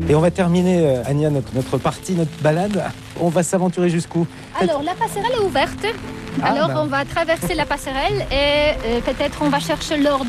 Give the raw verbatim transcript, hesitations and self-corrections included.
Et on va terminer, euh, Ania, notre, notre partie, notre balade. On va s'aventurer jusqu'où? Alors, la passerelle est ouverte. Ah, Alors, bah. on va traverser la passerelle et euh, peut-être on va chercher l'or